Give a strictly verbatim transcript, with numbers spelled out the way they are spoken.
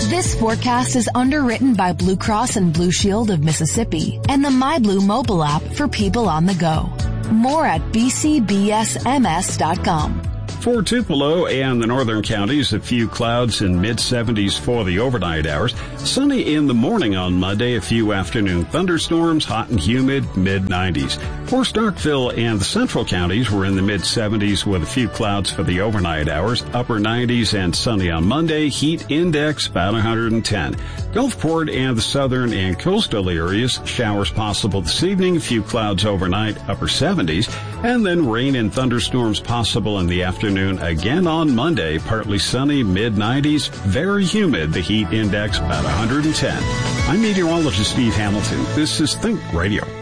This forecast is underwritten by Blue Cross and Blue Shield of Mississippi and the MyBlue mobile app for people on the go. More at b c b s m s dot com. For Tupelo and the northern counties, a few clouds in mid seventies for the overnight hours. Sunny in the morning on Monday, a few afternoon thunderstorms, hot and humid, mid nineties. For Starkville and the central counties, we're in the mid seventies with a few clouds for the overnight hours, upper nineties and sunny on Monday, heat index about one hundred ten. Gulfport and the southern and coastal areas, showers possible this evening, a few clouds overnight, upper seventies, and then rain and thunderstorms possible in the afternoon. Again on Monday, partly sunny, mid nineties, very humid, the heat index about one hundred ten. I'm meteorologist Steve Hamilton. This is Think Radio.